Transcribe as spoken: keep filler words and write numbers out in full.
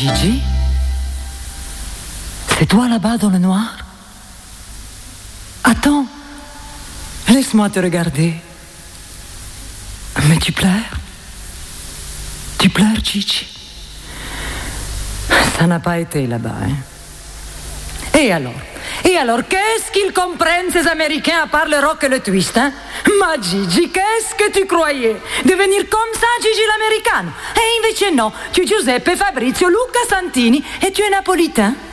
Gigi? C'est toi là-bas dans le noir? Attends, laisse-moi te regarder. Mais tu pleures? Tu pleures, Gigi? Ça n'a pas été là-bas, hein? Et alors? Et alors, qu'est-ce qu'ils comprennent, ces Américains, à part le rock et le twist, hein? Ma Gigi, qu'est-ce que tu croyais? Devenir comme ça, Gigi l'americano? E invece no, tu es Giuseppe, Fabrizio, Luca Santini et tu es napolitain.